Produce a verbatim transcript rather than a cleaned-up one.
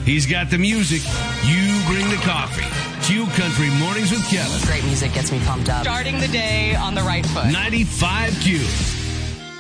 He's got the music. You bring the coffee. Q Country Mornings with Kevin. Great music gets me pumped up. Starting the day on the right foot. ninety-five Q.